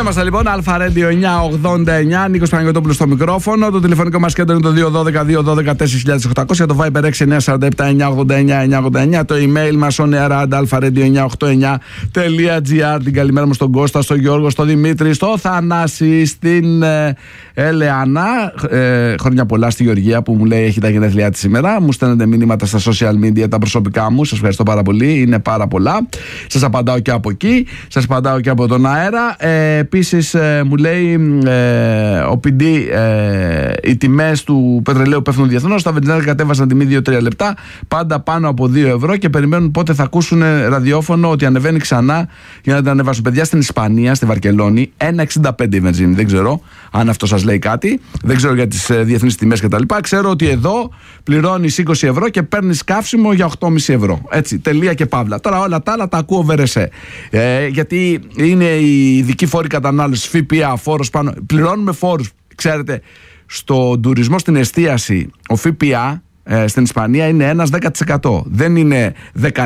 είμαστε λοιπόν. Αλφα Radio 989. Νίκος Παναγιωτόπουλος στο μικρόφωνο. Το τηλεφωνικό μας κέντρο είναι το 212-212-4800. Το Viber 6947-989-989. Το email μας oneair@alpha-radio989.gr. Την καλημέρα μου στον Κώστα, στον Γιώργο, στον Δημήτρη, στο Θανάση, στην Ελεανά. Χρόνια πολλά στη Γεωργία που μου λέει έχει τα γενέθλιά της σήμερα. Μου στέλνετε μηνύματα στα social media τα προσωπικά μου. Σας ευχαριστώ πάρα πολύ. Είναι πάρα πολλά. Σας απαντάω και από εκεί. Σας απαντάω και από τον αέρα. Επίσης μου λέει ο PD οι τιμές του πετρελαίου πέφτουν διεθνώς. Τα βενζινάδια κατέβασαν τιμή 2-3 λεπτά. Πάντα πάνω από 2 ευρώ και περιμένουν πότε θα ακούσουν ραδιόφωνο ότι ανεβαίνει ξανά για να την ανεβάσουν. Παιδιά, στην Ισπανία, στη Βαρκελόνη, 1,65 η βενζίνη. Δεν ξέρω αν αυτό σας λέει κάτι. Δεν ξέρω για τις διεθνείς τιμές κτλ. Ξέρω ότι εδώ πληρώνεις 20 ευρώ και παίρνεις καύσιμο για 8,5 ευρώ. Έτσι, τελεία και παύλα. Τώρα όλα τα άλλα τα ακούω βερεσέ. Γιατί είναι η ειδική φόρη κατανάλωση, ΦΠΑ, φόρος πάνω. Πληρώνουμε φόρους. Ξέρετε, στον τουρισμό, στην εστίαση, ο ΦΠΑ στην Ισπανία είναι ένας 10%. Δεν είναι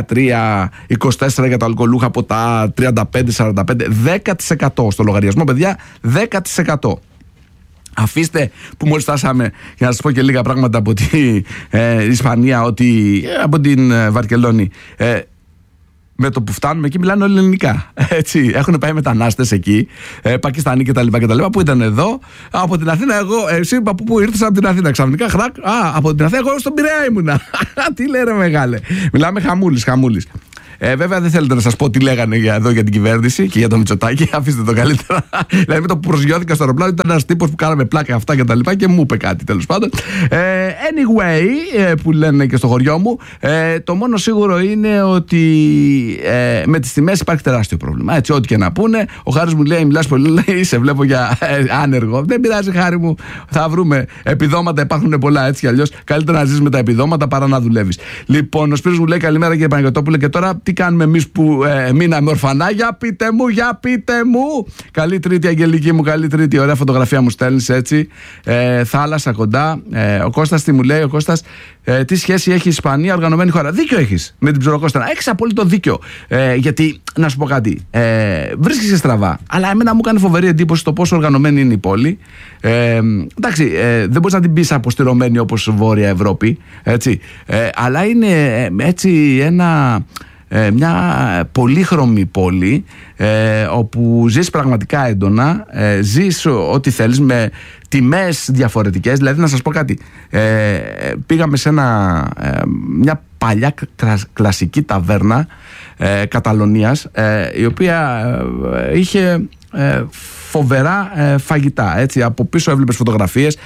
13-24 για τα αλκοολούχα ποτά, 35-45. 10% στο λογαριασμό, παιδιά, 10%. Αφήστε που μόλις φτάσαμε για να σας πω και λίγα πράγματα από την Ισπανία, ότι από την Βαρκελόνη. Με το που φτάνουμε εκεί μιλάνε όλοι ελληνικά. Έτσι, έχουν πάει μετανάστες εκεί, Πακιστανοί κτλ. Που ήταν εδώ από την Αθήνα. Εσύ είπα που ήρθες από την Αθήνα ξαφνικά. Από την Αθήνα, εγώ στον Πειραιά ήμουνα. Τι λέει ρε μεγάλε. Μιλάμε χαμούλης. Βέβαια δεν θέλετε να σας πω τι λέγανε εδώ για την κυβέρνηση και για το Μητσοτάκη. Αφήστε το καλύτερα. Δηλαδή με το που προσγειώθηκα στο αεροπλάνο ήταν ένας τύπος που κάναμε πλάκα αυτά και τα λοιπά και μου είπε κάτι τέλος πάντων. Anyway, που λένε και στο χωριό μου, το μόνο σίγουρο είναι ότι με τις τιμές υπάρχει τεράστιο πρόβλημα. Έτσι, ό,τι και να πούνε. Ο Χάρης μου λέει: μιλάς πολύ, λέει, σε βλέπω για άνεργο. Δεν πειράζει, Χάρη μου. Θα βρούμε. Επιδόματα υπάρχουν πολλά έτσι κι αλλιώς. Καλύτερα να ζεις με τα επιδόματα παρά να δουλεύεις. Λοιπόν, ο Σπύρος μου λέει: καλημέρα κύριε Παναγιωτόπουλε, και τώρα τι κάνουμε εμείς που μείναμε ορφανά? Για πείτε μου. Καλή Τρίτη, Αγγελική μου, καλή Τρίτη. Ωραία φωτογραφία μου στέλνεις έτσι. Θάλασσα κοντά. Ο Κώστας τι μου λέει? Ο Κώστας, τι σχέση έχει η Ισπανία, οργανωμένη χώρα? Δίκιο έχεις με την ψωροκόστανα. Έχεις απόλυτο δίκιο. Γιατί, να σου πω κάτι, βρίσκεσαι στραβά. Αλλά εμένα μου κάνει φοβερή εντύπωση το πόσο οργανωμένη είναι η πόλη. Εντάξει, δεν μπορείς να την πεις αποστηρωμένη όπως Βόρεια Ευρώπη. Έτσι. Αλλά είναι έτσι μια πολύχρωμη πόλη όπου ζεις πραγματικά έντονα, ζεις ό,τι θέλεις με τιμές διαφορετικές. Δηλαδή να σας πω κάτι, πήγαμε σε μια παλιά κλασική ταβέρνα Καταλωνίας, η οποία είχε φοβερά φαγητά. Έτσι. Από πίσω έβλεπες φωτογραφίες,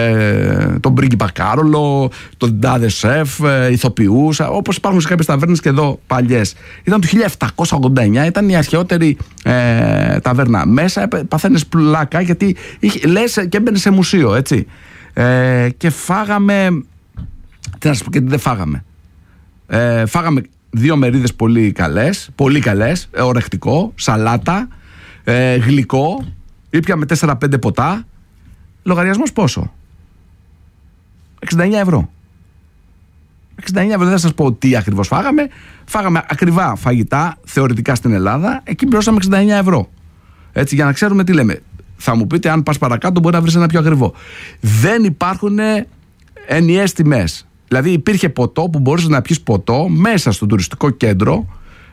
τον πρίγκιπα Κάρολο, τον τάδε σεφ, ηθοποιούς, όπως υπάρχουν σε κάποιες ταβέρνες και εδώ παλιές. Ήταν το 1789, ήταν η αρχαιότερη ταβέρνα. Μέσα παθαίνεις πλάκα γιατί λες και έμπαινες σε μουσείο, έτσι. Και φάγαμε, τι να σας πω και τι δεν φάγαμε. Φάγαμε 2 μερίδες πολύ καλές, ορεκτικό, σαλάτα, γλυκό, ήπιαμε 4-5 ποτά. Λογαριασμός πόσο? 69 ευρώ. 69 ευρώ, δεν θα σας πω τι ακριβώς φάγαμε. Φάγαμε ακριβά φαγητά θεωρητικά στην Ελλάδα. Εκεί πληρώσαμε 69 ευρώ. Έτσι, για να ξέρουμε τι λέμε. Θα μου πείτε, αν πας παρακάτω μπορεί να βρεις ένα πιο ακριβό. Δεν υπάρχουν ενιαίες τιμές. Δηλαδή υπήρχε ποτό που μπορούσες να πιεις ποτό μέσα στο τουριστικό κέντρο,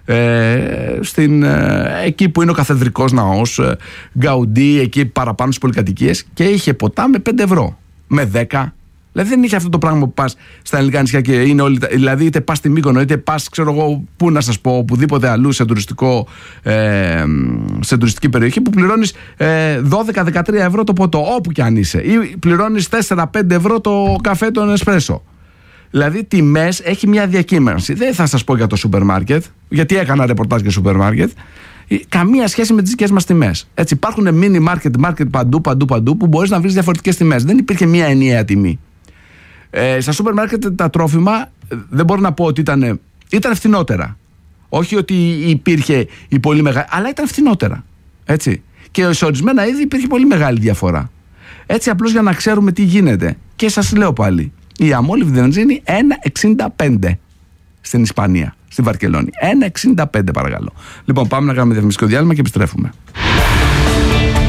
εκεί που είναι ο Καθεδρικός Ναός, Γκαουντί, εκεί παραπάνω στις πολυκατοικίες, και είχε ποτά με 5 ευρώ, με 10. Δηλαδή δεν είχε αυτό το πράγμα που πας στα ελληνικά νησιά και είναι όλοι. Δηλαδή είτε πας στη Μύκονο, είτε πας, ξέρω εγώ, πού να σας πω, οπουδήποτε αλλού σε τουριστική περιοχή, που πληρώνεις 12-13 ευρώ το ποτό, όπου κι αν είσαι, ή πληρώνεις 4-5 ευρώ το καφέ, τον εσπρέσο. Δηλαδή τιμές έχει μια διακύμανση. Δεν θα σας πω για το σούπερ μάρκετ, γιατί έκανα ρεπορτάζ για σούπερ μάρκετ. Καμία σχέση με τις δικές μας τιμές. Έτσι, υπάρχουν mini market παντού που μπορείς να βρεις διαφορετικές τιμές. Δεν υπήρχε μια ενιαία τιμή. Στα σούπερ μάρκετ τα τρόφιμα δεν μπορώ να πω ότι ήταν φθηνότερα. Όχι ότι υπήρχε η πολύ μεγάλη, αλλά ήταν φθηνότερα. Έτσι. Και σε ορισμένα είδη υπήρχε πολύ μεγάλη διαφορά. Έτσι, απλώς για να ξέρουμε τι γίνεται. Και σας λέω πάλι, η αμόλυβδη βενζίνη 1,65 στην Ισπανία, στη Βαρκελόνη. 1,65 παρακαλώ. Λοιπόν, πάμε να κάνουμε διαφημιστικό διάλειμμα και επιστρέφουμε.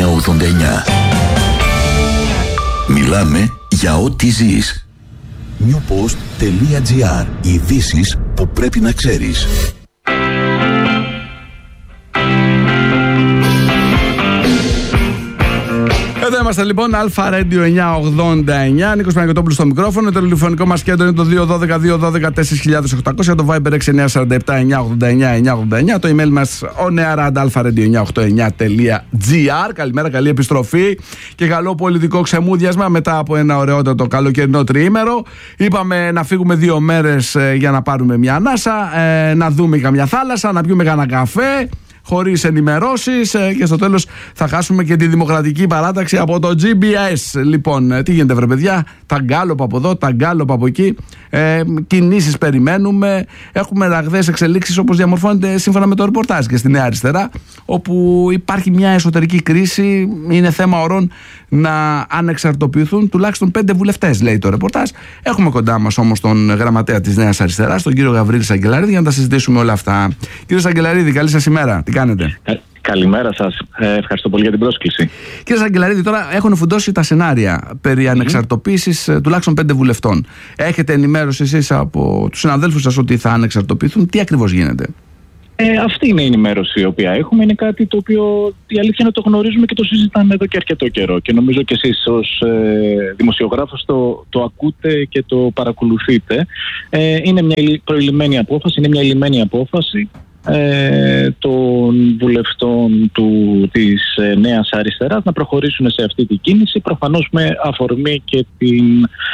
Μιλάμε για ό,τι ζεις. newpost.gr. Ειδήσεις που πρέπει να ξέρεις. Εδώ είμαστε λοιπόν, Αλφα Radio 989. Νίκος Παναγιωτόπουλος στο μικρόφωνο. Το τηλεφωνικό μας κέντρο είναι το 212-212-4800. Το Viber 6947-989-989. Το email μας onearadalpha-radio989.gr. Καλημέρα, καλή επιστροφή και καλό πολιτικό ξεμούδιασμα μετά από ένα ωραιότατο καλοκαιρινό τριήμερο. Είπαμε να φύγουμε 2 μέρες για να πάρουμε μια ανάσα, να δούμε καμιά θάλασσα, να πιούμε κανένα καφέ, χωρίς ενημερώσεις, και στο τέλος θα χάσουμε και τη δημοκρατική παράταξη από το GBS. Λοιπόν, τι γίνεται βρε παιδιά, τα γκάλωπα από εδώ, τα γκάλωπα από εκεί, κινήσεις περιμένουμε, έχουμε ραγδαίες εξελίξεις όπως διαμορφώνεται σύμφωνα με το ρεπορτάζ και στη Νέα Αριστερά, όπου υπάρχει μια εσωτερική κρίση, είναι θέμα ωρών να ανεξαρτοποιηθούν τουλάχιστον 5 βουλευτές, λέει το ρεπορτάζ. Έχουμε κοντά μας όμως τον γραμματέα της Νέας Αριστεράς, τον κύριο Γαβρίλη Σαγκελαρίδη, για να τα συζητήσουμε όλα αυτά. Κύριε Σαγκελαρίδη, καλή σας ημέρα. Τι κάνετε? Καλημέρα σας. Ευχαριστώ πολύ για την πρόσκληση. Κύριε Σαγκελαρίδη, τώρα έχουν φουντώσει τα σενάρια περί ανεξαρτοποίησης τουλάχιστον 5 βουλευτών. Έχετε ενημέρωση εσείς από τους συναδέλφους σας ότι θα ανεξαρτοποιηθούν? Τι ακριβώς γίνεται? Αυτή είναι η ενημέρωση η οποία έχουμε. Είναι κάτι το οποίο η αλήθεια είναι το γνωρίζουμε και το συζητάμε εδώ και αρκετό καιρό. Και νομίζω και εσείς ως δημοσιογράφος το ακούτε και το παρακολουθείτε. Είναι μια προηλημμένη απόφαση, είναι μια λυμμένη απόφαση των βουλευτών της Νέας Αριστεράς να προχωρήσουν σε αυτή την κίνηση, προφανώς με αφορμή και την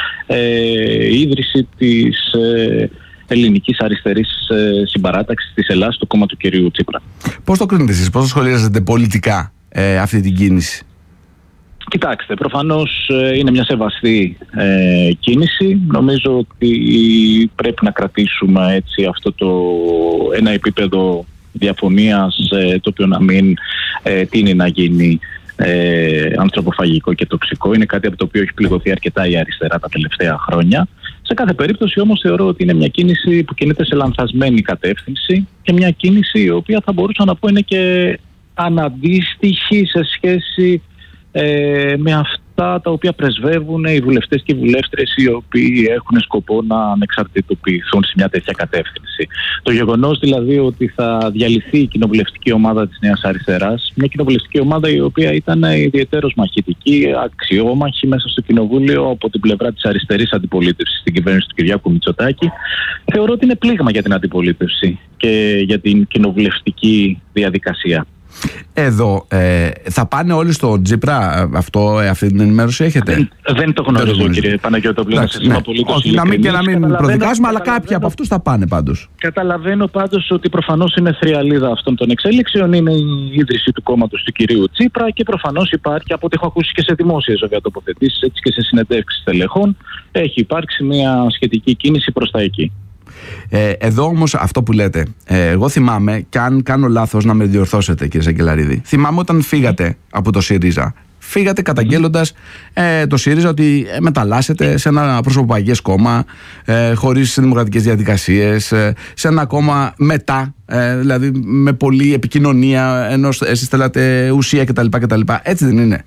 ίδρυση της ελληνικής αριστερής συμπαράταξης της Ελλάδας, το κόμμα του κυρίου Τσίπρα. Πώς το κρίνετε εσείς, πώς σχολιάζετε πολιτικά αυτή την κίνηση? Κοιτάξτε, προφανώς είναι μια σεβαστή κίνηση. Νομίζω ότι πρέπει να κρατήσουμε έτσι αυτό ένα επίπεδο διαφωνίας, το οποίο να μην τείνει να γίνει ανθρωποφαγικό και τοξικό. Είναι κάτι από το οποίο έχει πληγωθεί αρκετά η αριστερά τα τελευταία χρόνια. Σε κάθε περίπτωση όμως θεωρώ ότι είναι μια κίνηση που κινείται σε λανθασμένη κατεύθυνση και μια κίνηση η οποία θα μπορούσα να πω είναι και αναντίστοιχη σε σχέση με αυτά τα οποία πρεσβεύουν οι βουλευτές και οι βουλεύτρες οι οποίοι έχουν σκοπό να ανεξαρτητοποιηθούν σε μια τέτοια κατεύθυνση. Το γεγονός δηλαδή ότι θα διαλυθεί η κοινοβουλευτική ομάδα της Νέας Αριστεράς, μια κοινοβουλευτική ομάδα η οποία ήταν ιδιαιτέρως μαχητική, αξιόμαχη μέσα στο κοινοβούλιο από την πλευρά της αριστερής αντιπολίτευσης στην κυβέρνηση του Κυριάκου Μητσοτάκη, θεωρώ ότι είναι πλήγμα για την αντιπολίτευση και για την κοινοβουλευτική διαδικασία. Εδώ θα πάνε όλοι στο Τσίπρα, αυτή την ενημέρωση έχετε? Δεν το γνωρίζω, κύριε Παναγιώτοπουλο. Όχι, να μην προδικάσουμε, αλλά κάποιοι από αυτούς θα πάνε πάντως. Καταλαβαίνω πάντως ότι προφανώς είναι θριαλίδα αυτών των εξέλιξεων. Είναι η ίδρυση του κόμματος του κυρίου Τσίπρα και προφανώς υπάρχει, από ό,τι έχω ακούσει και σε δημόσιες τοποθετήσεις, έτσι και σε συνεντεύξεις τελεχών, έχει υπάρξει μια σχετική κίνηση προς τα εκεί. Εδώ όμως αυτό που λέτε, εγώ θυμάμαι, και αν κάνω λάθος να με διορθώσετε κύριε Σαγκελαρίδη, θυμάμαι όταν φύγατε από το ΣΥΡΙΖΑ, φύγατε καταγγέλλοντας το ΣΥΡΙΖΑ ότι μεταλλάσσεται σε ένα προσωποπαγές κόμμα, χωρίς δημοκρατικές διαδικασίες, σε ένα κόμμα μετά, δηλαδή με πολλή επικοινωνία, ενώ εσείς θέλατε ουσία κτλ. Έτσι δεν είναι?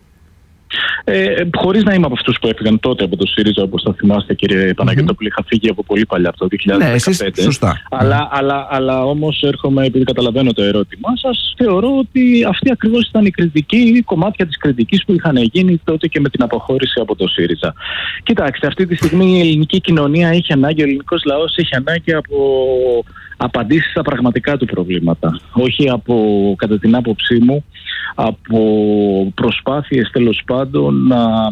Χωρίς να είμαι από αυτούς που έφυγαν τότε από το ΣΥΡΙΖΑ, όπως θα θυμάστε κύριε Παναγιώτοπουλε, είχα φύγει από πολύ παλιά, από το 2015. Ναι, εσείς, σωστά. Αλλά όμως έρχομαι, επειδή καταλαβαίνω το ερώτημά σας, θεωρώ ότι αυτή ακριβώς ήταν η κριτική, η κομμάτια της κριτικής που είχαν γίνει τότε και με την αποχώρηση από το ΣΥΡΙΖΑ. Κοιτάξτε, αυτή τη στιγμή η ελληνική κοινωνία έχει ανάγκη, ο ελληνικός λαός έχει ανάγκη από απαντήσεις στα πραγματικά του προβλήματα. Όχι από, κατά την άποψή μου, από προσπάθειες τέλος πάντων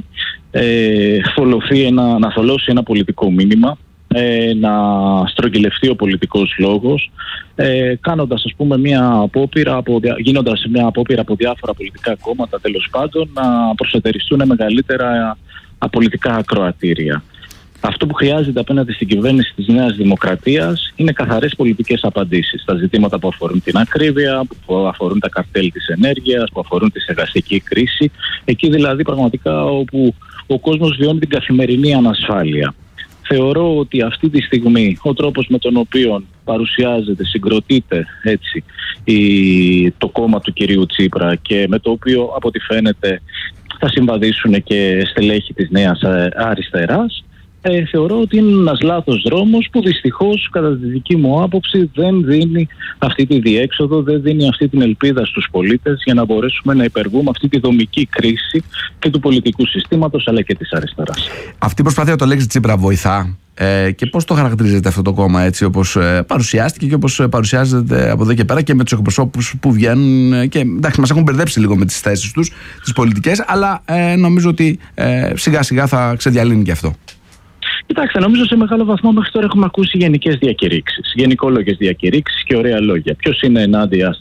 να θολώσει ένα πολιτικό μήνυμα, να στρογγυλευτεί ο πολιτικός λόγος, κάνοντας ας πούμε γίνοντας μια απόπειρα από διάφορα πολιτικά κόμματα τέλος πάντων να προσετεριστούν μεγαλύτερα πολιτικά ακροατήρια. Αυτό που χρειάζεται απέναντι στην κυβέρνηση της Νέας Δημοκρατίας είναι καθαρές πολιτικές απαντήσεις στα ζητήματα που αφορούν την ακρίβεια, που αφορούν τα καρτέλ της ενέργειας, που αφορούν τη στεγαστική κρίση. Εκεί δηλαδή πραγματικά όπου ο κόσμος βιώνει την καθημερινή ανασφάλεια. θεωρώ ότι αυτή τη στιγμή ο τρόπος με τον οποίο παρουσιάζεται, συγκροτείται έτσι το κόμμα του κυρίου Τσίπρα και με το οποίο από ό,τι φαίνεται θα συμβαδίσουν και στελέχη της Νέας Αριστεράς, θεωρώ ότι είναι ένας λάθος δρόμος που δυστυχώς κατά τη δική μου άποψη δεν δίνει αυτή τη διέξοδο, δεν δίνει αυτή την ελπίδα στους πολίτες για να μπορέσουμε να υπερβούμε αυτή τη δομική κρίση και του πολιτικού συστήματος αλλά και της αριστεράς. Αυτή η προσπάθεια το λέξη Τσίπρα βοηθά και πώς το χαρακτηρίζεται αυτό το κόμμα έτσι όπως παρουσιάστηκε και όπως παρουσιάζεται από εδώ και πέρα και με τους εκπροσώπους που βγαίνουν και εντάξει μας έχουν μπερδέψει λίγο με τις θέσεις τους, τις πολιτικές, αλλά νομίζω ότι σιγά σιγά θα ξεδιαλύνει και αυτό. Κοιτάξτε, νομίζω σε μεγάλο βαθμό μέχρι τώρα έχουμε ακούσει γενικές διακηρύξεις, γενικόλογες διακηρύξεις και ωραία λόγια. Ποιος είναι ενάντια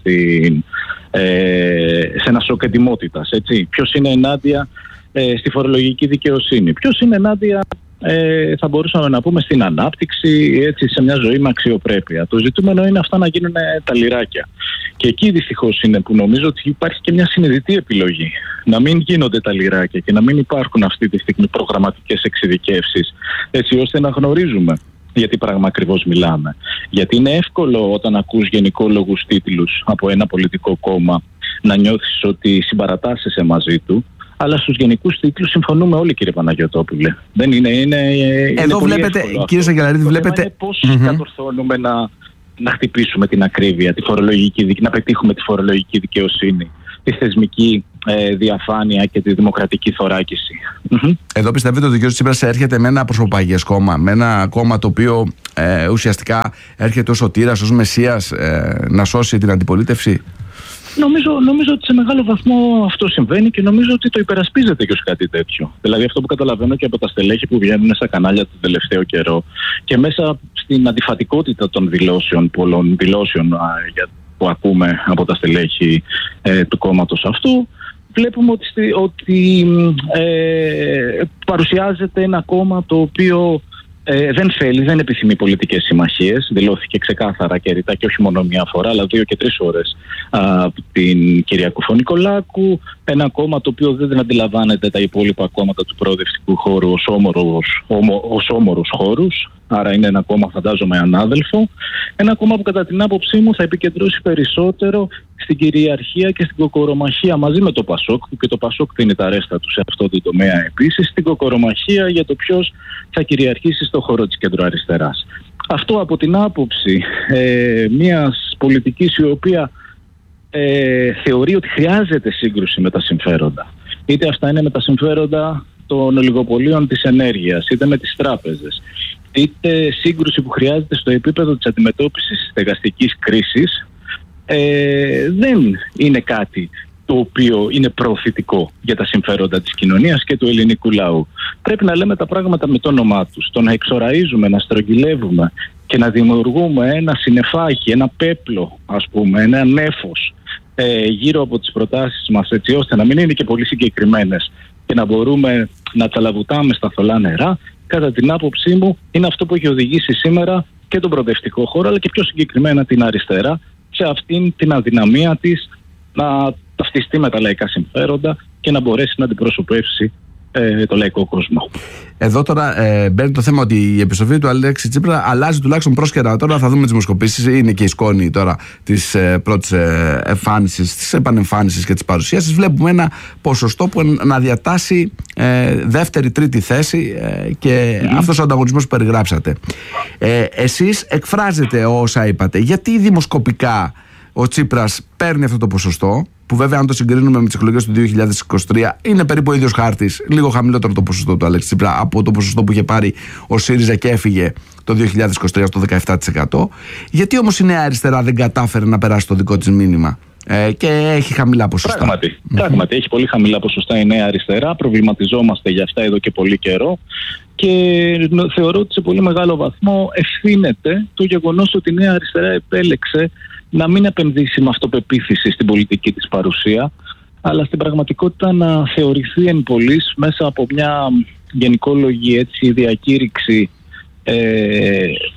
σε ένα σοκ ετοιμότητας, έτσι? Ποιος είναι ενάντια στη φορολογική δικαιοσύνη? Ποιος είναι ενάντια, θα μπορούσαμε να πούμε, στην ανάπτυξη, έτσι, σε μια ζωή με αξιοπρέπεια? Το ζητούμενο είναι αυτά να γίνουν τα λιράκια. Και εκεί δυστυχώς είναι που νομίζω ότι υπάρχει και μια συνειδητή επιλογή. Να μην γίνονται τα λιράκια και να μην υπάρχουν αυτή τη στιγμή προγραμματικές εξειδικεύσεις, έτσι ώστε να γνωρίζουμε για τι πράγμα ακριβώς μιλάμε. Γιατί είναι εύκολο όταν ακούς γενικόλογους τίτλους από ένα πολιτικό κόμμα να νιώθεις ότι συμπαρατάσσεσαι μαζί του. Αλλά στους γενικούς τίτλους συμφωνούμε όλοι, κύριε Παναγιωτόπουλε. Δεν είναι εδώ πολύ βλέπετε, εύκολο κύριε Σαγγελαρίδη, βλέπετε. Είναι πώς κατορθώνουμε να χτυπήσουμε την ακρίβεια, να πετύχουμε τη φορολογική δικαιοσύνη, τη θεσμική διαφάνεια και τη δημοκρατική θωράκιση. Εδώ πιστεύετε ότι ο κ. Τσίπρας έρχεται με ένα προσωπαγές κόμμα, με ένα κόμμα το οποίο ουσιαστικά έρχεται ως σωτήρας, ως μεσσίας να σώσει την αντιπολίτευση? Νομίζω ότι σε μεγάλο βαθμό αυτό συμβαίνει και νομίζω ότι το υπερασπίζεται και ως κάτι τέτοιο. Δηλαδή αυτό που καταλαβαίνω και από τα στελέχη που βγαίνουν στα κανάλια τον τελευταίο καιρό και μέσα στην αντιφατικότητα των πολλών δηλώσεων που ακούμε από τα στελέχη του κόμματος αυτού, βλέπουμε ότι παρουσιάζεται ένα κόμμα το οποίο δεν επιθυμεί πολιτικές συμμαχίες. Δηλώθηκε ξεκάθαρα και ρητά και όχι μόνο μία φορά, αλλά 2 και 3 φορές από την κυρία Κουφό-Νικολάκου. Ένα κόμμα το οποίο δεν αντιλαμβάνεται τα υπόλοιπα κόμματα του προοδευτικού χώρου ως όμορους χώρους. Άρα είναι ένα κόμμα, φαντάζομαι, ανάδελφο. Ένα κόμμα που κατά την άποψή μου θα επικεντρώσει περισσότερο στην κυριαρχία και στην κοκορομαχία μαζί με το ΠΑΣΟΚ, που και το ΠΑΣΟΚ δίνει τα ρέστα του σε αυτό το τομέα επίσης, στην κοκορομαχία για το ποιος θα κυριαρχήσει στο χώρο της κεντροαριστεράς. Αυτό από την άποψη μιας πολιτικής η οποία θεωρεί ότι χρειάζεται σύγκρουση με τα συμφέροντα. Είτε αυτά είναι με τα συμφέροντα των ολιγοπολίων της ενέργειας, είτε με τις τράπεζες, είτε σύγκρουση που χρειάζεται στο επίπεδο της αντιμετώπισης της στεγαστικής κρίσης, δεν είναι κάτι το οποίο είναι προωθητικό για τα συμφέροντα της κοινωνίας και του ελληνικού λαού. Πρέπει να λέμε τα πράγματα με το όνομά τους. Το να εξοραίζουμε, να στρογγυλεύουμε και να δημιουργούμε ένα συννεφάκι, ένα πέπλο, ας πούμε, ένα νέφος γύρω από τις προτάσεις μας, έτσι ώστε να μην είναι και πολύ συγκεκριμένες και να μπορούμε να τσαλαβουτάμε στα θολά νερά, κατά την άποψή μου είναι αυτό που έχει οδηγήσει σήμερα και τον προοδευτικό χώρο, αλλά και πιο συγκεκριμένα την αριστερά, σε αυτήν την αδυναμία της να ταυτιστεί με τα λαϊκά συμφέροντα και να μπορέσει να αντιπροσωπεύσει το λαϊκό κόσμο. Εδώ τώρα μπαίνει το θέμα ότι η επιστροφή του Αλέξη Τσίπρα αλλάζει τουλάχιστον πρόσκαιρα. Τώρα θα δούμε τις δημοσκοπήσεις. Είναι και η σκόνη τώρα της πρώτης εμφάνισης, της επανεμφάνισης και της παρουσίασης. Βλέπουμε ένα ποσοστό που να διατάσσει δεύτερη-τρίτη θέση και αυτός ο ανταγωνισμός που περιγράψατε. Εσείς εκφράζετε όσα είπατε. Γιατί δημοσκοπικά ο Τσίπρας παίρνει αυτό το ποσοστό, που βέβαια αν το συγκρίνουμε με τις εκλογές του 2023 είναι περίπου ο ίδιος χάρτης, λίγο χαμηλότερο το ποσοστό του Αλέξη Τσίπρα από το ποσοστό που είχε πάρει ο ΣΥΡΙΖΑ και έφυγε το 2023 στο 17%. Γιατί όμως η Νέα Αριστερά δεν κατάφερε να περάσει το δικό της μήνυμα και έχει χαμηλά ποσοστά? Πράγματι έχει πολύ χαμηλά ποσοστά η Νέα Αριστερά. Προβληματιζόμαστε για αυτά εδώ και πολύ καιρό και θεωρώ ότι σε πολύ μεγάλο βαθμό ευθύνεται το γεγονός ότι η Νέα Αριστερά επέλεξε να μην επενδύσει με αυτοπεποίθηση στην πολιτική της παρουσία, αλλά στην πραγματικότητα να θεωρηθεί εν πολλοίς μέσα από μια γενικόλογη διακήρυξη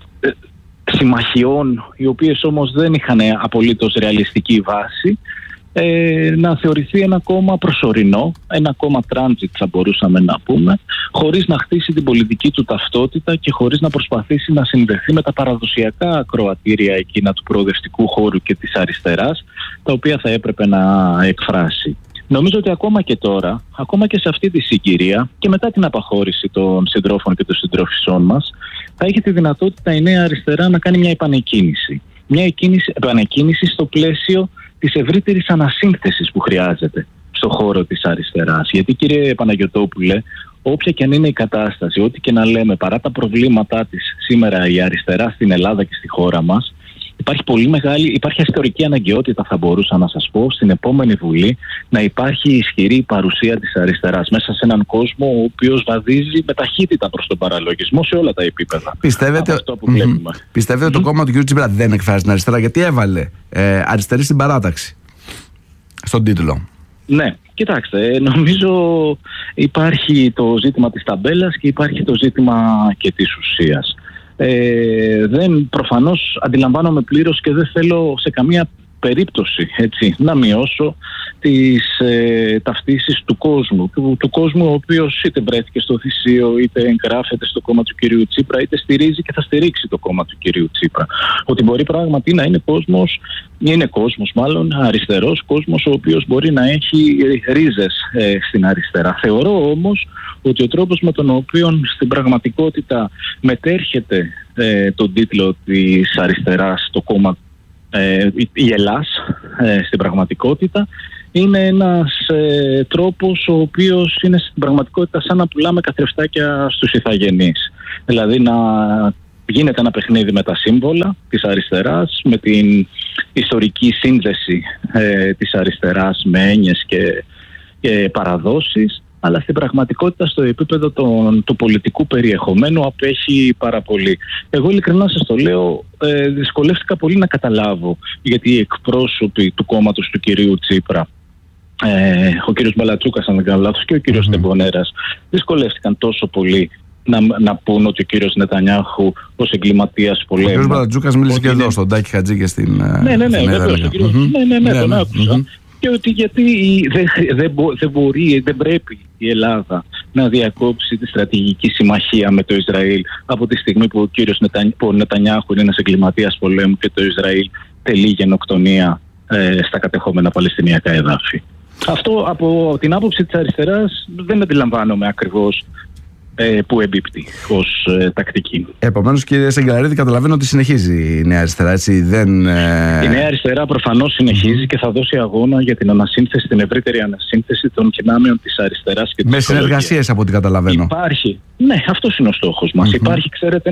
συμμαχιών, οι οποίες όμως δεν είχαν απολύτως ρεαλιστική βάση να θεωρηθεί ένα κόμμα προσωρινό, ένα κόμμα transit θα μπορούσαμε να πούμε, χωρίς να χτίσει την πολιτική του ταυτότητα και χωρίς να προσπαθήσει να συνδεθεί με τα παραδοσιακά ακροατήρια εκείνα του προοδευτικού χώρου και της αριστεράς, τα οποία θα έπρεπε να εκφράσει. Νομίζω ότι ακόμα και τώρα, ακόμα και σε αυτή τη συγκυρία και μετά την απαχώρηση των συντρόφων και των συντρόφισσών μας, θα έχει τη δυνατότητα η Νέα Αριστερά να κάνει μια επανεκκίνηση. Μια επανεκκίνηση στο πλαίσιο της ευρύτερης ανασύνθεσης που χρειάζεται στον χώρο της αριστεράς. Γιατί, κύριε Παναγιωτόπουλε, όποια και αν είναι η κατάσταση, ό,τι και να λέμε, παρά τα προβλήματά της σήμερα η αριστερά στην Ελλάδα και στη χώρα μας, υπάρχει ιστορική αναγκαιότητα, θα μπορούσα να σας πω, στην επόμενη Βουλή να υπάρχει ισχυρή παρουσία της αριστεράς μέσα σε έναν κόσμο ο οποίος βαδίζει με ταχύτητα προς τον παραλογισμό σε όλα τα επίπεδα. Πιστεύετε ότι το κόμμα του κ. Τσίπρα δεν εκφράζει την αριστερά? Γιατί έβαλε αριστερή στην παράταξη στον τίτλο. Ναι, κοιτάξτε, νομίζω υπάρχει το ζήτημα της ταμπέλας και υπάρχει το ζήτημα και της ουσίας. Προφανώς αντιλαμβάνομαι πλήρως και δεν θέλω σε καμία περίπτωση να μειώσω τις ταυτίσεις του κόσμου. Του κόσμου ο οποίος είτε βρέθηκε στο θυσίο, είτε εγγράφεται στο κόμμα του κυρίου Τσίπρα, είτε στηρίζει και θα στηρίξει το κόμμα του κυρίου Τσίπρα. Ότι μπορεί πράγματι να είναι κόσμος μάλλον αριστερός, κόσμος ο οποίος μπορεί να έχει ρίζες στην αριστερά. Θεωρώ όμως ότι ο τρόπος με τον οποίο στην πραγματικότητα μετέρχεται τον τίτλο της αριστεράς το κόμμα η Ελλάς στην πραγματικότητα είναι ένας τρόπος ο οποίος είναι στην πραγματικότητα σαν να πουλάμε καθρεφτάκια στους ηθαγενείς. Δηλαδή να γίνεται ένα παιχνίδι με τα σύμβολα της αριστεράς, με την ιστορική σύνδεση της αριστεράς με έννοιες και παραδόσεις, αλλά στην πραγματικότητα στο επίπεδο του πολιτικού περιεχομένου απέχει πάρα πολύ. Εγώ ειλικρινά σας το λέω, δυσκολεύτηκα πολύ να καταλάβω γιατί οι εκπρόσωποι του κόμματος του κυρίου Τσίπρα, ο κύριος Μπαλατσούκας αν δεν κάνω λάθος και ο κύριος Τεμπονέρας, δυσκολεύτηκαν τόσο πολύ να πούν ότι ο κύριος Νετανιάχου ως εγκληματίας πολέμου. Ο κύριος Μπαλατσούκας μίλησε και εδώ στον Τάκη Χατζή και στην βεβαίως, τον άκουσα. Και ότι γιατί δεν πρέπει η Ελλάδα να διακόψει τη στρατηγική συμμαχία με το Ισραήλ από τη στιγμή που ο Νετανιάχου είναι ένας εγκληματίας πολέμου και το Ισραήλ τελεί γενοκτονία στα κατεχόμενα παλαιστινιακά εδάφη. Αυτό από την άποψη της αριστεράς δεν αντιλαμβάνομαι ακριβώς που εμπίπτει ως τακτική. Επομένως, κύριε Σεγγελαρίδη, καταλαβαίνω ότι συνεχίζει η Νέα Αριστερά, έτσι δεν... Η Νέα Αριστερά προφανώς συνεχίζει και θα δώσει αγώνα για την ανασύνθεση, την ευρύτερη ανασύνθεση των δυνάμεων της αριστεράς και της με συνεργασίες από ό,τι καταλαβαίνω. Υπάρχει. Ναι, αυτός είναι ο στόχος μας. Υπάρχει, ξέρετε,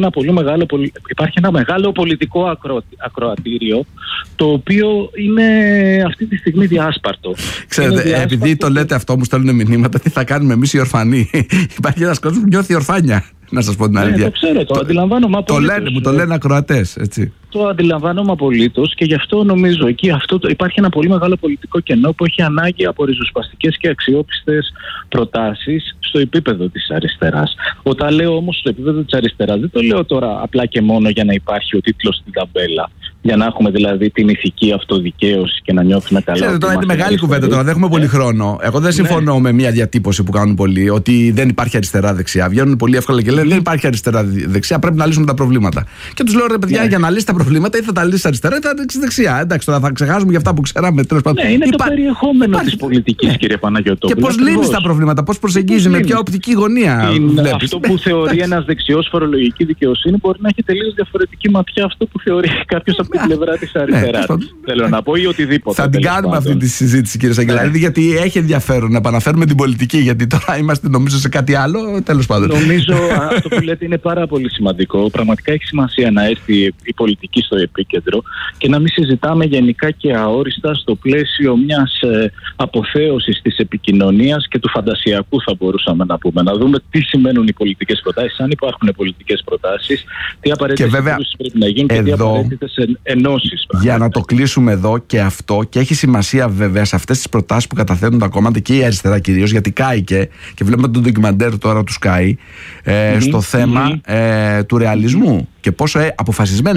υπάρχει ένα μεγάλο πολιτικό ακροατήριο, το οποίο είναι αυτή τη στιγμή διάσπαρτο. Ξέρετε, επειδή το λέτε αυτό, μου στέλνουν μηνύματα, τι θα κάνουμε εμείς οι ορφανοί. Υπάρχει ένας κόσμος που νιώθει ορφάνια, να σας πω την αλήθεια. Το ξέρω, το αντιλαμβάνομαι απολύτως. Μου το λένε ακροατές, έτσι. Το αντιλαμβάνομαι απολύτως και γι' αυτό νομίζω υπάρχει ένα πολύ μεγάλο πολιτικό κενό που έχει ανάγκη από ριζοσπαστικές και αξιόπιστες προτάσεις στο επίπεδο της αριστεράς. Όταν λέω όμως στο επίπεδο της αριστεράς, δεν το λέω τώρα απλά και μόνο για να υπάρχει ο τίτλος στην ταμπέλα. Για να έχουμε δηλαδή την ηθική αυτοδικαίωση και να νιώθουμε καλά. Ξέρετε, τώρα είναι μεγάλη κουβέντα, τώρα δεν έχουμε πολύ χρόνο. Εγώ δεν συμφωνώ με μια διατύπωση που κάνουν πολλοί, ότι δεν υπάρχει αριστερά-δεξιά. Βγαίνουν πολύ εύκολα και λένε δεν υπάρχει αριστερά-δεξιά, πρέπει να λύσουμε τα προβλήματα. Και τους λέω ρε παιδιά, για να λύσει τα προβλήματα ή θα τα λύσει αριστερά ή θα τα λύσει δεξιά. Εντάξει, τώρα θα ξεχάσουμε για αυτά που ξέραμε. Ναι, είναι το περιεχόμενο της πολιτικής, κύριε Παναγιωτόπουλε. Και πώς λύνει τα προβλήματα, πώς προσεγγίζει, με ποια οπτική γωνία. Αυτό που θεωρεί ένας δεξιός φορολογική δικαιοσύνη μπορεί να έχει τελείως διαφορετική ματιά αυτό που θεωρεί κάποιος από την πλευρά της αριστεράς. Θέλω να πω ή οτιδήποτε. Θα την κάνουμε αυτή τη συζήτηση, κύριε Σαγγελαρίδη, γιατί έχει ενδιαφέρον να επαναφέρουμε την πολιτική. Γιατί τώρα είμαστε νομίζω σε κάτι άλλο. Τέλος πάντων. Νομίζω αυτό που λέτε είναι πάρα πολύ σημαντικό. Πραγματικά έχει σημασία να έρθει η πολιτική στο επίκεντρο και να μην συζητάμε γενικά και αόριστα στο πλαίσιο μιας αποθέωσης της επικοινωνίας και του φαντασιακού, θα μπορούσαμε να πούμε. Να δούμε τι σημαίνουν οι πολιτικές προτάσεις, αν υπάρχουν πολιτικές προτάσεις, τι απαραίτητες ενώσεις πρέπει να γίνουν και τι απαραίτητες ενώσεις. Για να το κλείσουμε εδώ και αυτό, και έχει σημασία βέβαια σε αυτές τις προτάσεις που καταθέτουν τα κόμματα και η αριστερά κυρίως, γιατί κάηκε και βλέπουμε το ντοκιμαντέρ τώρα του Sky στο θέμα του ρεαλισμού και πόσο αποφασισμένες είναι αυτές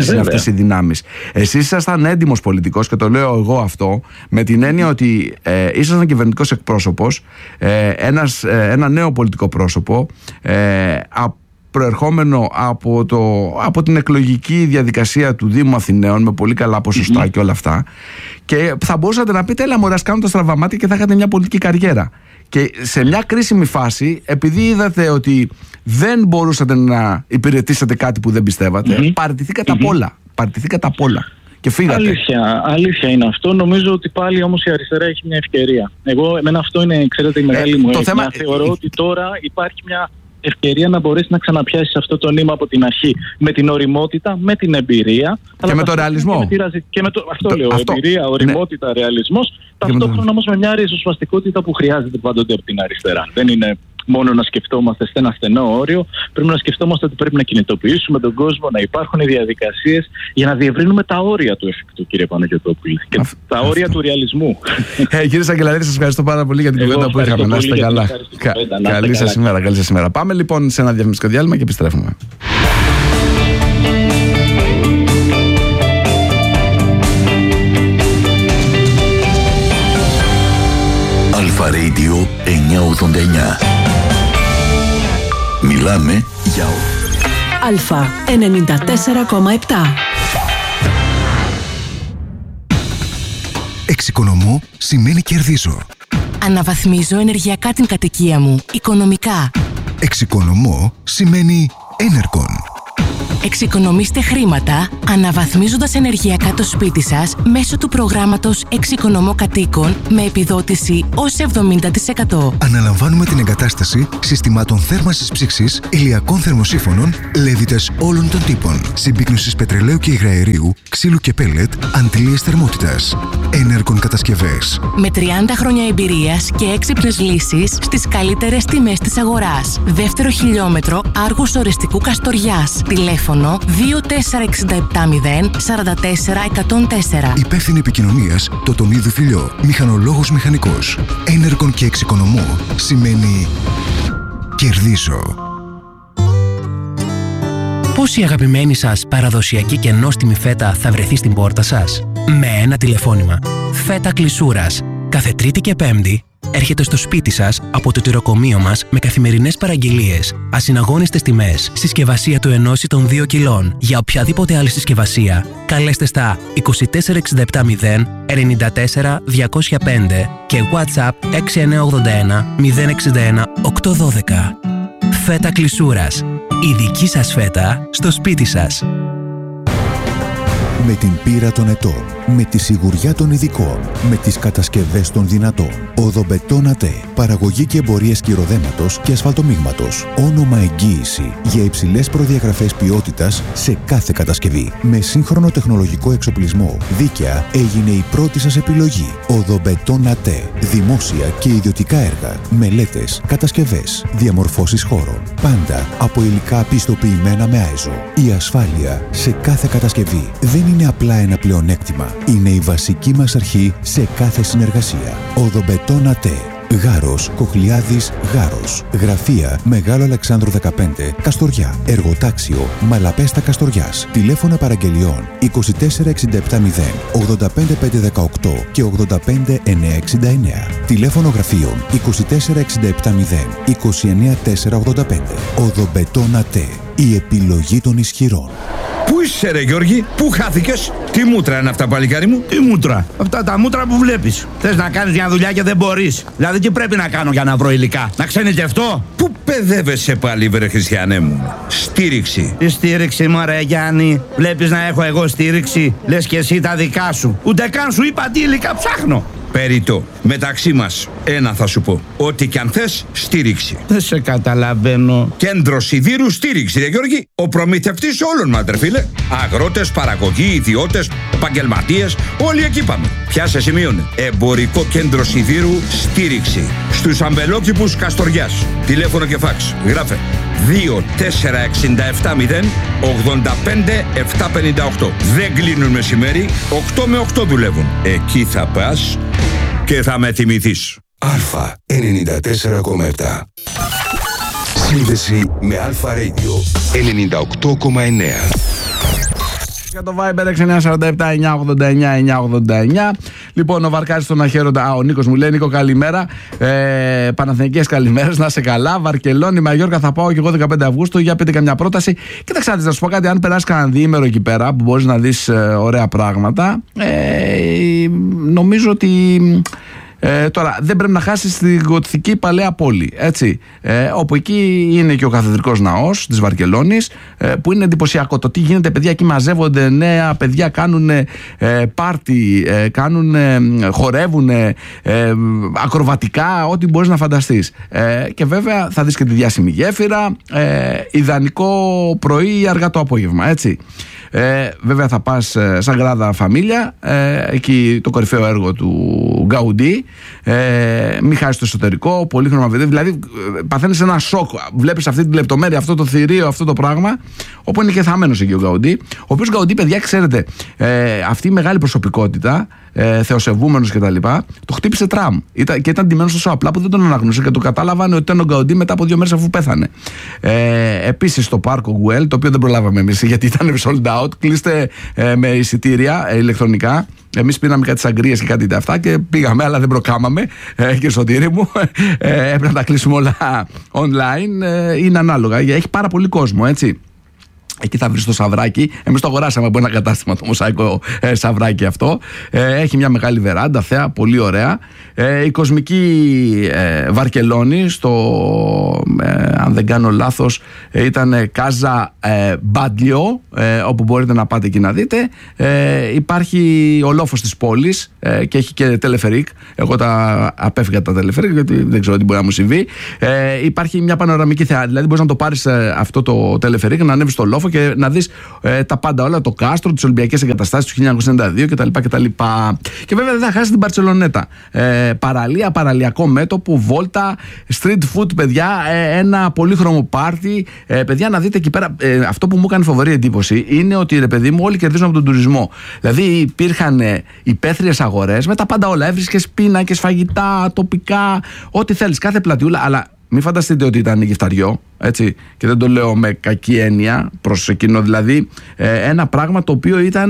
οι δυνάμεις. Εσείς ήσασταν έντιμος πολιτικός, και το λέω εγώ αυτό, με την έννοια ότι ήσασταν κυβερνητικός εκπρόσωπος, ένα νέο πολιτικό πρόσωπο, προερχόμενο από την εκλογική διαδικασία του Δήμου Αθηναίων, με πολύ καλά ποσοστά και όλα αυτά, και θα μπορούσατε να πείτε, έλα μωράς, κάνω τα στραβαμάτια, και θα είχατε μια πολιτική καριέρα. Και σε μια κρίσιμη φάση, επειδή είδατε ότι δεν μπορούσατε να υπηρετήσετε κάτι που δεν πιστεύατε, παραιτηθήκατε απ' όλα και φύγατε. Αλήθεια είναι αυτό. Νομίζω ότι πάλι όμως η αριστερά έχει μια ευκαιρία. Εμένα αυτό είναι, ξέρετε, η μεγάλη μου έννοια. Θεωρώ ότι τώρα υπάρχει μια ευκαιρία να μπορέσει να ξαναπιάσει αυτό το νήμα από την αρχή. Με την ωριμότητα, με την εμπειρία. Και με το ρεαλισμό. Εμπειρία, ωριμότητα, ρεαλισμός. Ταυτόχρονα όμως με μια ριζοσπαστικότητα που χρειάζεται πάντοτε από την αριστερά. Δεν είναι μόνο να σκεφτόμαστε σε ένα στενό όριο. Πρέπει να σκεφτόμαστε ότι πρέπει να κινητοποιήσουμε τον κόσμο, να υπάρχουν οι διαδικασίες για να διευρύνουμε τα όρια του εφικτού, κύριε Παναγιωτόπουλε. Και τα όρια του ρεαλισμού. Κύριε Σακελαρίδη, σας ευχαριστώ πάρα πολύ για την κουβέντα που είχαμε. Να είστε καλά. Καλή σας ημέρα. Πάμε λοιπόν σε ένα διαφημιστικό διάλειμμα και επιστρέφουμε. Αλφα Radio 989. Μιλάμε για Αλφα 94,7. Εξοικονομώ σημαίνει κερδίζω. Αναβαθμίζω ενεργειακά την κατοικία μου, οικονομικά. Εξοικονομώ σημαίνει Energon. Εξοικονομήστε χρήματα αναβαθμίζοντας ενεργειακά το σπίτι σας μέσω του προγράμματος Εξοικονομώ Κατοίκων με επιδότηση ως 70%. Αναλαμβάνουμε την εγκατάσταση συστημάτων θέρμανσης ψήξης, ηλιακών θερμοσύφωνων, λέβητες όλων των τύπων, συμπίκνωσης πετρελαίου και υγραερίου, ξύλου και πέλετ, αντλίες θερμότητας. Energon κατασκευές. Με 30 χρόνια εμπειρίας και έξυπνες λύσεις στις καλύτερες τιμές της αγοράς. Δεύτερο χιλιόμετρο Άργους Ορεστικού Καστοριάς. Τηλέφωνο 24670 44 104. Υπεύθυνη επικοινωνίας Τοτονίδου Φιλιό. Μηχανολόγος μηχανικός. Energon και εξοικονομώ σημαίνει κερδίζω. Πώς η αγαπημένη σας παραδοσιακή και νόστιμη φέτα θα βρεθεί στην πόρτα σας? Με ένα τηλεφώνημα. Φέτα Κλεισούρας. Κάθε Τρίτη και Πέμπτη έρχεται στο σπίτι σας από το τυροκομείο μας με καθημερινές παραγγελίες, ασυναγώνιστες τιμές, συσκευασία του 1 ή των 2 κιλών. Για οποιαδήποτε άλλη συσκευασία, καλέστε στα 24670 94 205 και WhatsApp 6981 061 812. Φέτα Κλεισούρας. Η δική σας φέτα στο σπίτι σας. Με την πείρα των ετών, με τη σιγουριά των ειδικών, με τις κατασκευές των δυνατών. Οδομπετόν ΑΤΕ. Παραγωγή και εμπορίες κυροδέματος και ασφαλτομίγματος. Όνομα εγγύηση για υψηλές προδιαγραφές ποιότητας σε κάθε κατασκευή. Με σύγχρονο τεχνολογικό εξοπλισμό. Δίκαια έγινε η πρώτη σας επιλογή. Οδομπετόν ΑΤΕ. Δημόσια και ιδιωτικά έργα. Μελέτες, κατασκευές, διαμορφώσεις χώρων. Πάντα από υλικά πιστοποιημένα με ISO. Η ασφάλεια σε κάθε κατασκευή δεν είναι απλά ένα πλεονέκτημα. Είναι η βασική μας αρχή σε κάθε συνεργασία. Οδομπετόν ΑΤΕ. Γάρος, Κοχλιάδης, Γάρος. Γραφεία Μεγάλο Αλεξάνδρου 15, Καστοριά. Εργοτάξιο Μαλαπέστα Καστοριάς. Τηλέφωνα παραγγελιών 24670 85518 και 85969. Τηλέφωνο γραφείων 24670 29485. Οδομπετόν ΑΤΕ. Η επιλογή των ισχυρών. Πού είσαι ρε Γιώργη, πού χάθηκες? Τι μούτρα είναι αυτά, παλικάρι μου? Τι μούτρα? Αυτά τα μούτρα που βλέπεις. Θες να κάνεις μια δουλειά και δεν μπορείς. Δηλαδή τι πρέπει να κάνω για να βρω υλικά? Να ξενιτευτώ? Πού παιδεύεσαι πάλι βρε Χριστιανέ μου? Στήριξη. Τι στήριξη μωρέ Γιάννη? Βλέπεις να έχω εγώ στήριξη? Λες και εσύ τα δικά σου. Ούτε καν σου είπα τι υλικά ψάχνω. Περιττό. Μεταξύ μας, ένα θα σου πω. Ό,τι κι αν θες, στήριξη. Δεν σε καταλαβαίνω. Κέντρο Σιδήρου στήριξη, ρε Γιώργη. Ο προμηθευτής όλων μας, ρε φίλε. Αγρότες, παραγωγοί, ιδιώτες, επαγγελματίες, όλοι εκεί πάμε. Πιάσε σημείωνε. Εμπορικό Κέντρο Σιδήρου στήριξη. Στους αμπελόκηπους Καστοριάς. Τηλέφωνο και φάξ. Γράφε 24670 85 758. Δεν κλείνουν μεσημέρι, 8 με 8 δουλεύουν. Εκεί θα πας και θα με θυμηθείς. Αλφα 94,7. Σύνδεση με Αλφα Radio 98,9. Για το Viber 6947-989-989. Λοιπόν, ο Βαρκάρης στον Αχέροντα. Ο Νίκος μου λέει: Νίκο, καλημέρα. Παναθηναϊκές καλημέρες, να είσαι καλά. Βαρκελόνη, Μαγιόρκα θα πάω και εγώ 15 Αυγούστου. Για πείτε καμιά πρόταση. Κοίταξε, να σου πω κάτι. Αν περάσει κανένα διήμερο εκεί πέρα που μπορείς να δεις ωραία πράγματα, νομίζω ότι. Τώρα δεν πρέπει να χάσεις τη γοτθική παλαιά πόλη, έτσι, όπου εκεί είναι και ο καθεδρικός ναός της Βαρκελόνης, που είναι εντυπωσιακό το τι γίνεται, παιδιά, εκεί μαζεύονται νέα παιδιά, κάνουν πάρτι, χορεύουν ακροβατικά, ό,τι μπορείς να φανταστείς, και βέβαια θα δεις και τη διάσημη γέφυρα, ιδανικό πρωί ή αργά το απόγευμα, έτσι. Βέβαια θα πας Σαγκράδα Φαμίλια, εκεί το κορυφαίο έργο του Γκαουντί, μην χάσεις το εσωτερικό, πολύχρωμα βιντεό, δηλαδή παθαίνεις ένα σοκ, βλέπεις αυτή τη λεπτομέρεια, αυτό το θηρίο, αυτό το πράγμα, όπου είναι και θαμμένος εκεί ο Γκαουντί, ο οποίος Γκαουντί, παιδιά, ξέρετε, αυτή η μεγάλη προσωπικότητα, θεοσεβούμενος και τα λοιπά, το χτύπησε τραμ και ήταν ντυμένος τόσο απλά που δεν τον αναγνώρισε και το κατάλαβαν ότι ήταν ο Γκαουντί μετά από 2 μέρες αφού πέθανε. Επίσης στο πάρκο Γκουέλ, το οποίο δεν προλάβαμε εμείς γιατί ήταν sold out, κλείστε με εισιτήρια ηλεκτρονικά. Εμείς πήραμε κάτι σαγκρίες και κάτι αυτά και πήγαμε, αλλά δεν προκάμαμε, και στο τύρι μου. Έπρεπε να τα κλείσουμε όλα online. Είναι ανάλογα, έχει πάρα πολύ κόσμο, έτσι. Εκεί θα βρεις το Σαβράκι. Εμείς το αγοράσαμε από ένα κατάστημα, το Μοσαϊκό Σαβράκι αυτό. Έχει μια μεγάλη βεράντα, θέα, πολύ ωραία. Η κοσμική Βαρκελόνη, αν δεν κάνω λάθος, ήταν Κάζα Μπάντλιο, όπου μπορείτε να πάτε εκεί να δείτε. Υπάρχει ο λόφος της πόλης και έχει και τελεφερίκ. Εγώ τα απέφυγα τα τελεφερίκ γιατί δεν ξέρω τι μπορεί να μου συμβεί. Υπάρχει μια πανοραμική θέα, δηλαδή μπορείς να το πάρεις αυτό το τελεφερίκ, να ανέβεις στο λόφο και να δεις τα πάντα όλα, το κάστρο, τις Ολυμπιακές εγκαταστάσεις του 1992 κτλ. Και βέβαια δεν θα χάσει την Μπαρτσελονέτα. Παραλία, παραλιακό μέτωπο, βόλτα, street food, παιδιά, ένα πολύχρωμο πάρτι. Παιδιά, να δείτε εκεί πέρα, αυτό που μου έκανε φοβερή εντύπωση είναι ότι, ρε παιδί μου, όλοι κερδίζουν από τον τουρισμό. Δηλαδή υπήρχαν υπαίθριες αγορές με τα πάντα όλα. Έβρισκες πίνακες, φαγητά, τοπικά, ό,τι θέλεις, κάθε πλατιούλα, αλλά. Μην φανταστείτε ότι ήταν γυφταριό, έτσι, και δεν το λέω με κακή έννοια προς εκείνο, δηλαδή ένα πράγμα το οποίο ήταν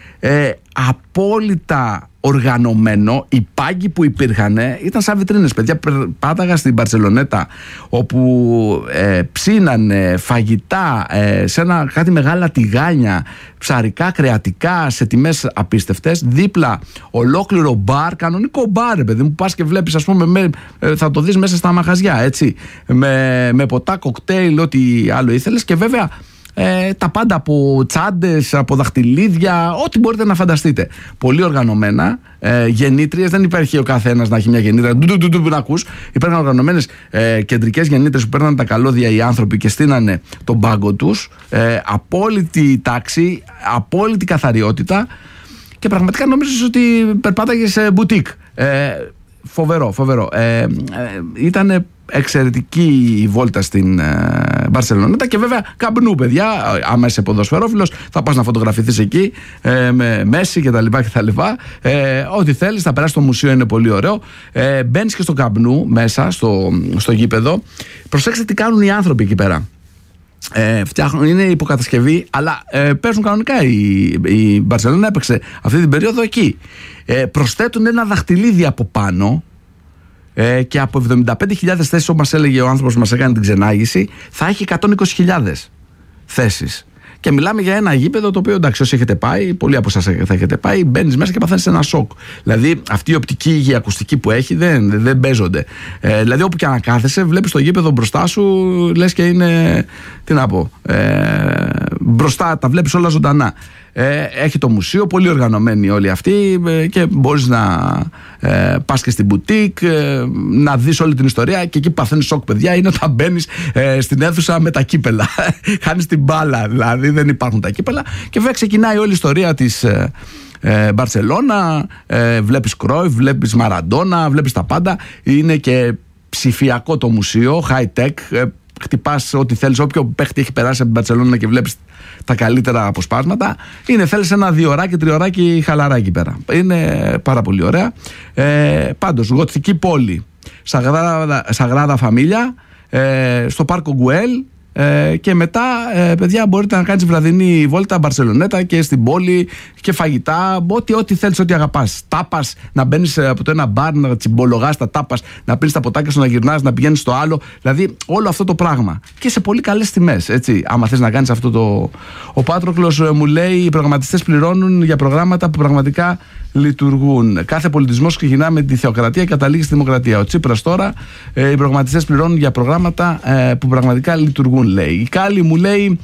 απόλυτα οργανωμένο. Οι πάγκοι που υπήρχαν ήταν σαν βιτρίνες, παιδιά. Πάταγα στην Μπαρσελονέτα, όπου ψήνανε φαγητά σε κάτι μεγάλα τηγάνια, ψαρικά, κρεατικά, σε τιμές απίστευτες. Δίπλα ολόκληρο μπαρ, κανονικό μπαρ, παιδί μου, πας και βλέπεις, ας πούμε, θα το δεις μέσα στα μαγαζιά, έτσι, με ποτά, κοκτέιλ, ό,τι άλλο ήθελες, και βέβαια τα πάντα, από τσάντες, από δαχτυλίδια, ό,τι μπορείτε να φανταστείτε. Πολύ οργανωμένα, γεννήτριες, δεν υπάρχει ο καθένας να έχει μια γεννήτρια να ακούς. Υπήρχαν οργανωμένες κεντρικές γεννήτριες που παίρναν τα καλώδια οι άνθρωποι και στείνανε τον πάγκο τους. Απόλυτη τάξη, απόλυτη καθαριότητα, και πραγματικά νόμιζες ότι περπάταγες σε μπουτίκ. Φοβερό. Ήταν εξαιρετική η βόλτα στην Μπαρσελονέτα, και βέβαια Καμπνού, παιδιά. Άμα είσαι ποδοσφαιρόφιλος, θα πας να φωτογραφηθείς εκεί με Μέση κτλ. Ό,τι θέλεις, θα περάσεις στο μουσείο, είναι πολύ ωραίο. Μπαίνεις και στο Καμπνού μέσα, στο γήπεδο. Προσέξτε τι κάνουν οι άνθρωποι εκεί πέρα. Είναι υποκατασκευή, αλλά παίζουν κανονικά. Η Μπαρσελόνα έπαιξε αυτή την περίοδο εκεί. Προσθέτουν ένα δαχτυλίδι από πάνω, και από 75.000 θέσεις, όπως μας έλεγε ο άνθρωπος που μας έκανε την ξενάγηση, θα έχει 120.000 θέσεις. Και μιλάμε για ένα γήπεδο το οποίο, εντάξει, όσοι έχετε πάει, πολλοί από εσάς θα έχετε πάει, μπαίνεις μέσα και παθαίνεις ένα σοκ. Δηλαδή αυτή η οπτική και η ακουστική που έχει δεν παίζονται. Δηλαδή όπου και αν κάθεσαι, βλέπεις το γήπεδο μπροστά σου, λες και είναι, τι να πω, μπροστά τα βλέπεις όλα ζωντανά. Έχει το μουσείο, πολύ οργανωμένοι όλοι αυτοί, και μπορείς να πας και στην μπουτίκ, να δεις όλη την ιστορία, και εκεί παθαίνεις σοκ, παιδιά, είναι όταν μπαίνεις στην αίθουσα με τα κύπελα. Χάνεις την μπάλα, δηλαδή δεν υπάρχουν τα κύπελα, και βέβαια ξεκινάει όλη η ιστορία της Μπαρσελόνα. Βλέπεις Κρόιφ, βλέπεις Μαραντόνα, βλέπεις τα πάντα. Είναι και ψηφιακό το μουσείο, high tech. Χτυπάς ό,τι θέλεις, όποιο παίχτη έχει περάσει από την Μπαρσελόνα και βλέπεις τα καλύτερα αποσπάσματα. Θέλεις ένα 2ωράκι, 3ωράκι χαλαράκι πέρα. Είναι πάρα πολύ ωραία. Πάντως, γοτθική πόλη, Σαγράδα Φαμίλια, στο πάρκο Γκουέλ, Και μετά, παιδιά, μπορείτε να κάνεις βραδινή βόλτα Μπαρσελονέτα και στην πόλη και φαγητά, ό,τι θέλεις, ό,τι αγαπάς. Τάπας, να μπαίνεις από το ένα μπαρ, να τσιμπολογάς τα τάπας, να πίνεις τα ποτάκια σου, να γυρνάς, να πηγαίνεις στο άλλο. Δηλαδή, όλο αυτό το πράγμα. Και σε πολύ καλές τιμές, έτσι. Άμα θες να κάνεις αυτό το. Ο Πάτροκλος μου λέει: οι προγραμματιστές πληρώνουν για προγράμματα που πραγματικά λειτουργούν. Κάθε πολιτισμός ξεκινά με τη θεοκρατία και καταλήγει στη δημοκρατία. Ο Τσίπρας τώρα, οι προγραμματιστές πληρώνουν για προγράμματα που πραγματικά λειτουργούν, λέει. Η Κάλλη μου λέει: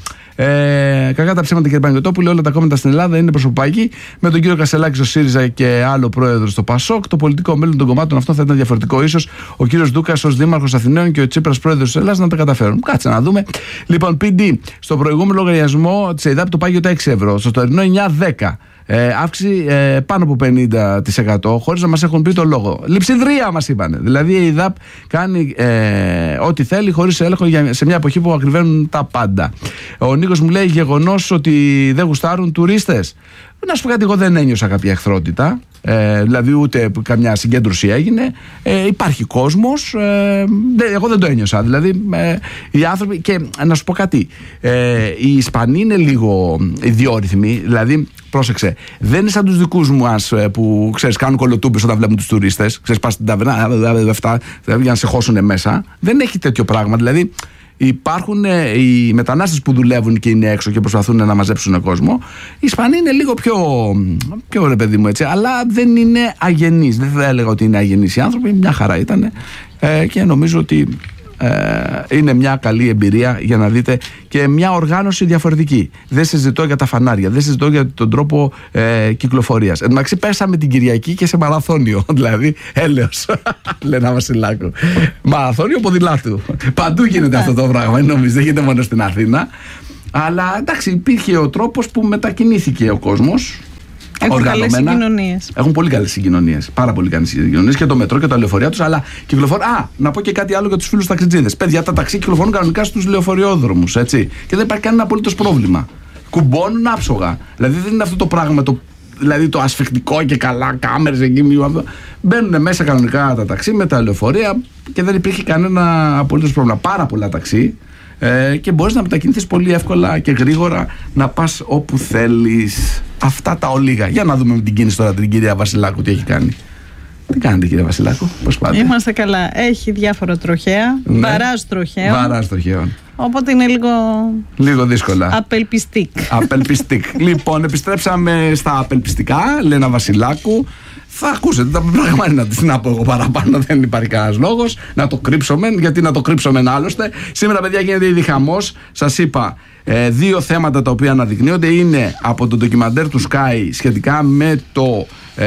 κακά τα ψέματα, κύριε Παναγιωτόπουλε, όλα τα κόμματα στην Ελλάδα είναι προσωπάκι. Με τον κύριο Κασελάκη στο ΣΥΡΙΖΑ και άλλο πρόεδρο στο ΠΑΣΟΚ, το πολιτικό μέλλον των κομμάτων αυτό θα ήταν διαφορετικό. Ίσως ο κύριος Ντούκας ως δήμαρχος Αθηναίων και ο Τσίπρας πρόεδρος της Ελλάδας να τα καταφέρουν. Κάτσε να δούμε. Λοιπόν, PD, στο προηγούμενο λογαριασμό της ΕΙΔΑΠ το πάγιο τα 6 ευρώ, στο τωρινό 9-10. Αύξηση πάνω από 50%, χωρίς να μας έχουν πει το λόγο. Λειψιδρία μας είπανε. Δηλαδή η ΕΙΔΑΠ κάνει ό,τι θέλει χωρίς έλεγχο σε μια εποχή που ακριβένουν τα πάντα. Ο Νίκος μου λέει: γεγονός ότι δεν γουστάρουν τουρίστες. Να σου πω κάτι, εγώ δεν ένιωσα κάποια εχθρότητα. Δηλαδή ούτε καμιά συγκέντρωση έγινε. Υπάρχει κόσμος. Εγώ δεν το ένιωσα. Δηλαδή οι άνθρωποι. Και να σου πω κάτι. Οι Ισπανοί είναι λίγο ιδιόρυθμοι. Δηλαδή, πρόσεξε, δεν είναι σαν τους δικούς μου που ξέρεις, κάνουν κολοτούμπες όταν βλέπουν τους τουρίστες. Ξέρεις, πας στην ταβερνά για να σε χώσουν μέσα. Δεν έχει τέτοιο πράγμα. Δηλαδή, υπάρχουν οι μετανάστες που δουλεύουν και είναι έξω και προσπαθούν να μαζέψουν κόσμο. Οι Ισπανοί είναι λίγο πιο ρε παιδί μου, έτσι, αλλά δεν είναι αγενείς. Δεν θα έλεγα ότι είναι αγενείς οι άνθρωποι, μια χαρά ήταν και νομίζω ότι είναι μια καλή εμπειρία για να δείτε και μια οργάνωση διαφορετική. Δεν συζητώ για τα φανάρια, δεν συζητώ για τον τρόπο κυκλοφορίας. Εν τω μεταξύ πέσαμε την Κυριακή και σε μαραθώνιο, δηλαδή έλεος. Λένα Βασιλάκου. Μαραθώνιο ποδηλάτου. Παντού γίνεται αυτό το πράγμα, νομίζω, δεν γίνεται μόνο στην Αθήνα. Αλλά εντάξει, υπήρχε ο τρόπος που μετακινήθηκε ο κόσμος. Έχουν καλές συγκοινωνίες. Έχουν πολύ καλές συγκοινωνίες. Πάρα πολύ καλές συγκοινωνίες και το μετρό και τα λεωφορεία τους. Αλλά κυκλοφορούν. Να πω και κάτι άλλο για τους φίλους ταξιτζίδες. Παιδιά, τα ταξί κυκλοφορούν κανονικά στους λεωφορειόδρομους. Έτσι. Και δεν υπάρχει κανένα απολύτως πρόβλημα. Κουμπώνουν άψογα. Δηλαδή δεν είναι αυτό το πράγμα δηλαδή το ασφιχτικό και καλά, κάμερες εκεί. Μπαίνουν μέσα κανονικά τα ταξί με τα λεωφορεία και δεν υπήρχε κανένα απολύτως πρόβλημα. Πάρα πολλά ταξί. Και μπορείς να μετακινηθείς πολύ εύκολα και γρήγορα να πας όπου θέλεις. Αυτά τα ολίγα. Για να δούμε με την κίνηση τώρα την κυρία Βασιλάκου τι έχει κάνει. Τι κάνετε, κύριε Βασιλάκου, πώς πάτε? Είμαστε καλά. Έχει διάφορα τροχαία. Ναι. Βαράζ τροχαίων. Οπότε είναι λίγο δύσκολα. Απελπιστικ. Λοιπόν, επιστρέψαμε στα απελπιστικά. Λένα Βασιλάκου. Θα ακούσετε τα πράγματα, να πω εγώ παραπάνω, δεν υπάρχει κανένας λόγος να το κρύψουμε, γιατί να το κρύψουμε άλλωστε. Σήμερα, παιδιά, γίνεται ήδη χαμός. Σας είπα, δύο θέματα τα οποία αναδεικνύονται είναι από το ντοκιμαντέρ του Sky σχετικά με το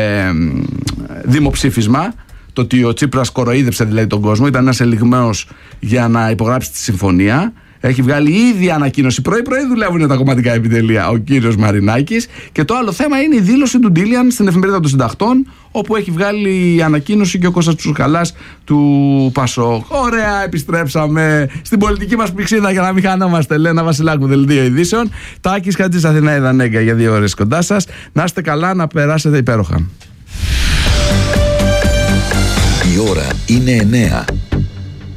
δημοψήφισμα. Το ότι ο Τσίπρας κοροϊδεύσε δηλαδή τον κόσμο, ήταν ένας ελιγμένος για να υπογράψει τη συμφωνία. Έχει βγάλει ήδη ανακοίνωση. Πρωί-πρωί δουλεύουν τα κομματικά επιτελεία ο κύριος Μαρινάκης. Και το άλλο θέμα είναι η δήλωση του Ντίλιαν στην Εφημερίδα των Συντακτών, όπου έχει βγάλει ανακοίνωση και ο Κώστας Τσουρκαλάς του ΠΑΣΟΚ. Ωραία, επιστρέψαμε στην πολιτική μας πηξίδα για να μην χανόμαστε. Λένα Βασιλάκου, δελτίο ειδήσεων. Τάκης Χατζής, Αθηνά Ιδανέγκα, για 2 ώρες κοντά σας. Να είστε καλά, να περάσετε υπέροχα. Η ώρα είναι 9.